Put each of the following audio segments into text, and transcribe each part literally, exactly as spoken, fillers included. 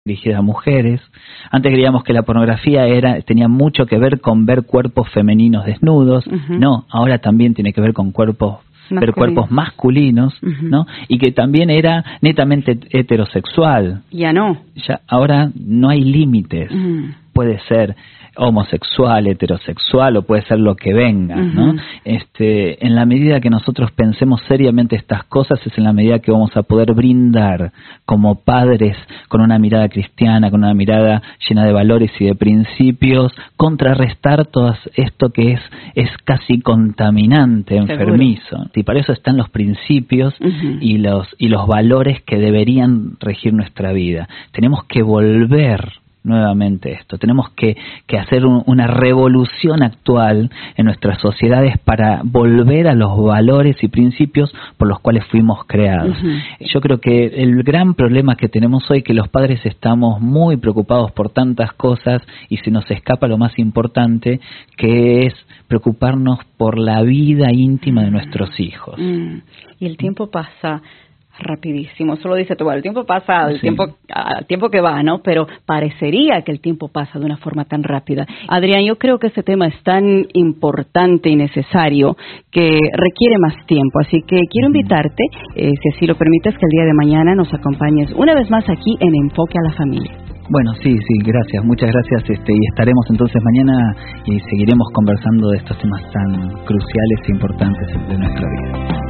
dirigida a mujeres. Antes creíamos que la pornografía era tenía mucho que ver con ver cuerpos femeninos desnudos. Uh-huh. No, ahora también tiene que ver con cuerpos Masculino. ver cuerpos masculinos, uh-huh. ¿no? Y que también era netamente heterosexual. Ya no. Ya ahora no hay límites. Uh-huh. Puede ser homosexual, heterosexual o puede ser lo que venga, uh-huh. ¿no? Este, en la medida que nosotros pensemos seriamente estas cosas es en la medida que vamos a poder brindar como padres con una mirada cristiana, con una mirada llena de valores y de principios, contrarrestar todo esto que es es casi contaminante, enfermizo. Seguro. Y para eso están los principios uh-huh. y los y los valores que deberían regir nuestra vida. Tenemos que volver nuevamente esto. Tenemos que, que hacer un, una revolución actual en nuestras sociedades para volver a los valores y principios por los cuales fuimos creados. Uh-huh. Yo creo que el gran problema que tenemos hoy es que los padres estamos muy preocupados por tantas cosas y se nos escapa lo más importante, que es preocuparnos por la vida íntima de nuestros hijos. Uh-huh. Y el tiempo pasa rapidísimo, solo dice tú, bueno, el tiempo pasa, el sí. tiempo, el tiempo que va, ¿no? Pero parecería que el tiempo pasa de una forma tan rápida. Adrián, yo creo que este tema es tan importante y necesario que requiere más tiempo, así que quiero invitarte, eh, si así lo permites, que el día de mañana nos acompañes una vez más aquí en Enfoque a la Familia. Bueno, sí, sí, gracias, muchas gracias, este, y estaremos entonces mañana y seguiremos conversando de estos temas tan cruciales e importantes de nuestra vida.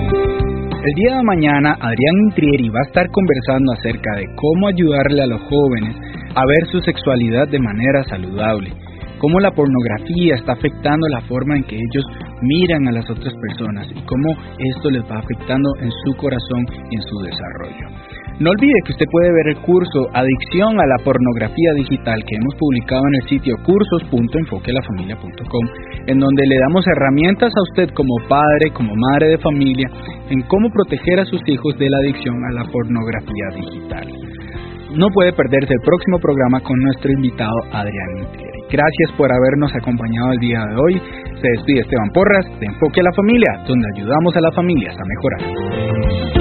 El día de mañana, Adrián Intrieri va a estar conversando acerca de cómo ayudarle a los jóvenes a ver su sexualidad de manera saludable, cómo la pornografía está afectando la forma en que ellos miran a las otras personas y cómo esto les va afectando en su corazón y en su desarrollo. No olvide que usted puede ver el curso Adicción a la pornografía digital que hemos publicado en el sitio cursos punto enfoque a la familia punto com, en donde le damos herramientas a usted como padre, como madre de familia, en cómo proteger a sus hijos de la adicción a la pornografía digital. No puede perderse el próximo programa con nuestro invitado Adrián Intrieri. Gracias por habernos acompañado el día de hoy. Se despide Esteban Porras de Enfoque a la Familia, donde ayudamos a las familias a mejorar.